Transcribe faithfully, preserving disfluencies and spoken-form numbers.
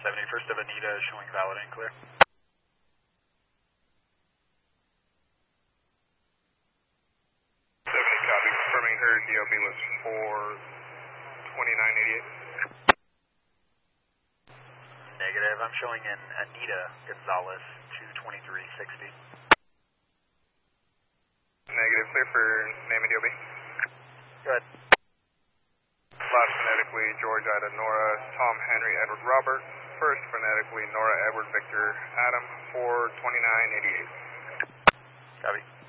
seventy-first of Anita showing valid and clear. seventy copy, confirming her D O B was four twenty-nine eighty-eight. Negative, I'm showing in Anita Gonzalez, two twenty-three sixty. Negative, clear for name and D O B. Go ahead. Last phonetically, George Ida Nora, Tom Henry Edward Robert. First phonetically, Nora Edward Victor Adam, four twenty-nine eighty-eight. Copy.